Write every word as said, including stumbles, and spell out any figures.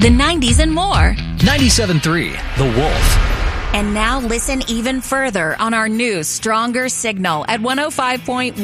the nineties, and more. ninety-seven point three The Wolf. And now listen even further on our new, stronger signal at one oh five point one.